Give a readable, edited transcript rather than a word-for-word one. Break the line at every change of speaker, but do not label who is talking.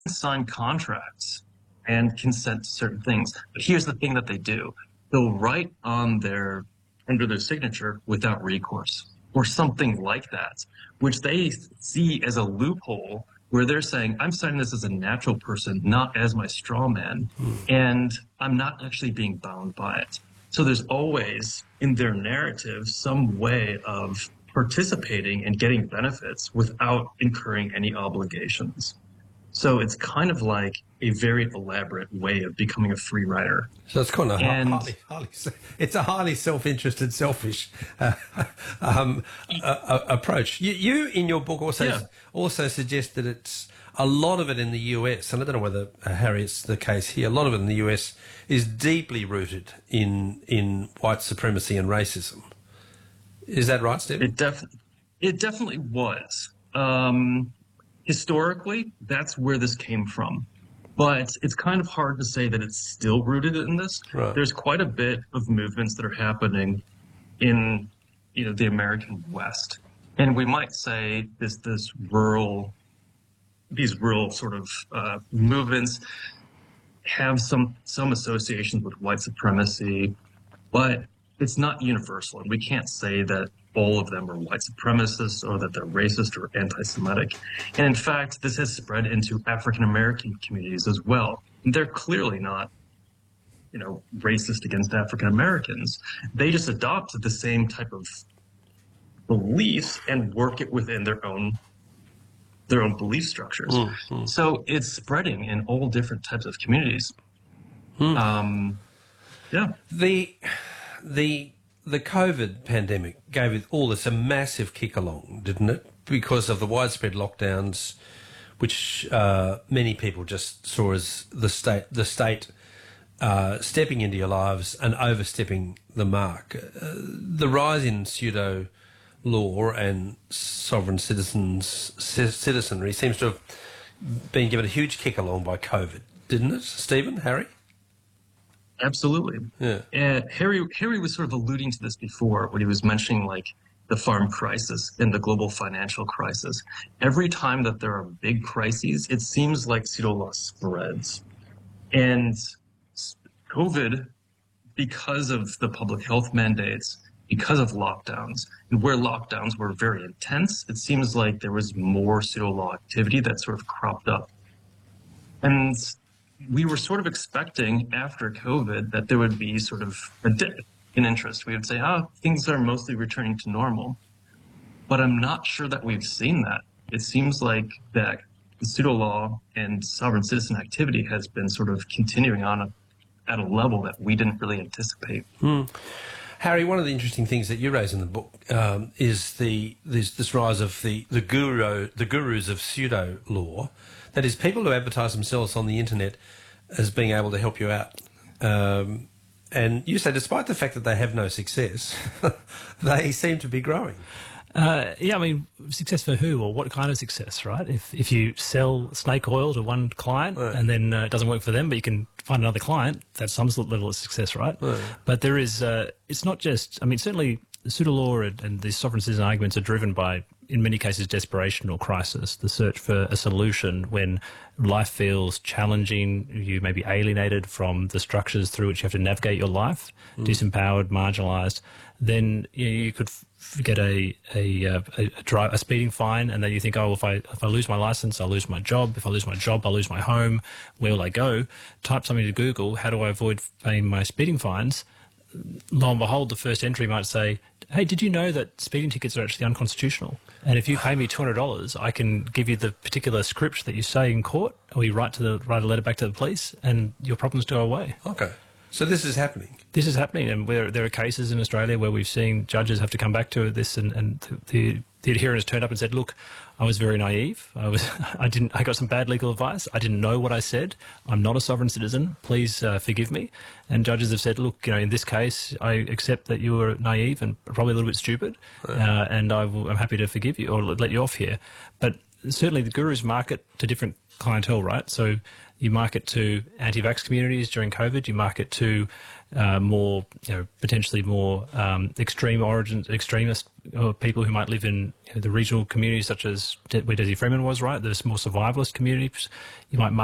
sign contracts and consent to certain things. But here's the thing that they do. They'll write on their under their signature without recourse or something like that, which they see as a loophole where they're saying, I'm signing this as a natural person, not as my straw man, and I'm not actually being bound by it. So there's always in their narrative some way of participating and getting benefits without incurring any obligations. So it's kind of like a very elaborate way of becoming a free rider.
So it's kind of
And
it's a highly self-interested, selfish approach. You in your book also suggest that it's a lot of it in the US, and I don't know whether, Harry, it's the case here, a lot of it in the US is deeply rooted in white supremacy and racism. Is that right, Steve?
It definitely was. Historically, that's where this came from. But it's kind of hard to say that it's still rooted in this.
Right.
There's quite a bit of movements that are happening in, the American West. And we might say these rural sort of movements have some associations with white supremacy, but it's not universal. And we can't say that all of them are white supremacists or that they're racist or anti-Semitic. And in fact, this has spread into African-American communities as well. And they're clearly not, racist against African-Americans. They just adopt the same type of beliefs and work it within their own belief structures.
Mm-hmm.
So it's spreading in all different types of communities. Yeah.
The COVID pandemic gave all this a massive kick along, didn't it? Because of the widespread lockdowns, which many people just saw as the state stepping into your lives and overstepping the mark. The rise in pseudo law and sovereign citizenry seems to have been given a huge kick along by COVID, didn't it, Stephen, Harry?
Absolutely.
Yeah.
Harry was sort of alluding to this before when he was mentioning the farm crisis and the global financial crisis. Every time that there are big crises, it seems like pseudo law spreads. And COVID, because of the public health mandates, because of lockdowns, and where lockdowns were very intense, it seems like there was more pseudo law activity that sort of cropped up. And we were sort of expecting after COVID that there would be sort of a dip in interest. We would say, things are mostly returning to normal. But I'm not sure that we've seen that. It seems like that the pseudo law and sovereign citizen activity has been sort of continuing on at a level that we didn't really anticipate.
Harry, one of the interesting things that you raise in the book is this rise of the gurus of pseudo law. That is, people who advertise themselves on the internet as being able to help you out. And you say, despite the fact that they have no success, they seem to be growing.
Success for who or what kind of success, right? If you sell snake oil to one client and then it doesn't work for them, but you can find another client, that's some sort of level of success, right? But there is, it's not just, certainly the pseudo law and the sovereign citizen arguments are driven by, in many cases, desperation or crisis, the search for a solution when life feels challenging, you may be alienated from the structures through which you have to navigate your life, disempowered, marginalised. Then you could get a speeding fine, and then you think, if I lose my license, I'll lose my job. If I lose my job, I'll lose my home. Where will I go? Type something to Google, how do I avoid paying my speeding fines? Lo and behold, the first entry might say, hey, did you know that speeding tickets are actually unconstitutional? And if you pay me $200, I can give you the particular script that you say in court, or you write a letter back to the police, and your problems go away.
Okay. So this is happening.
This is happening, and there are cases in Australia where we've seen judges have to come back to this, and the adherent has turned up and said, "Look, I was very naive. I got some bad legal advice. I didn't know what I said. I'm not a sovereign citizen. Please forgive me." And judges have said, "Look, in this case, I accept that you were naive and probably a little bit stupid, and I'm happy to forgive you or let you off here." But certainly, the gurus market to different clientele, right? So you market to anti-vax communities during COVID. You market to potentially more extremist people who might live in the regional communities, such as where Desi Freeman was, right? There's more survivalist communities. You might